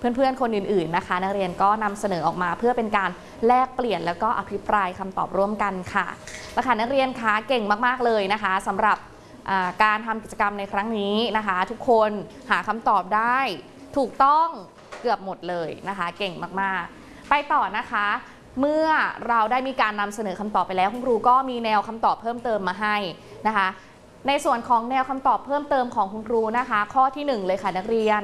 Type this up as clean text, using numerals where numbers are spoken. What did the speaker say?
เพื่อนๆคนอื่นๆนะคะนักเรียนก็นำเสนอออกมาเพื่อเป็นการแลกเปลี่ยนแล้วก็อภิปรายคำตอบร่วมกันค่ะแล้วค่ะนักเรียนคะเก่งมากๆเลยนะคะสำหรับการทำกิจกรรมในครั้งนี้นะคะทุกคนหาคำตอบได้ถูกต้องเกือบหมดเลยนะคะเก่งมากๆไปต่อนะคะเมื่อเราได้มีการนำเสนอคำตอบไปแล้วคุณครูก็มีแนวคำตอบเพิ่มเติมมาให้นะคะในส่วนของแนวคำตอบเพิ่มเติมของคุณครูนะคะข้อที่1เลยค่ะนักเรียน